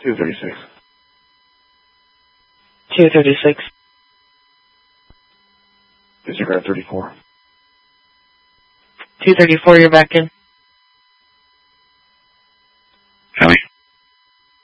236. 236. Disregard 34. 234, you're back in. Copy.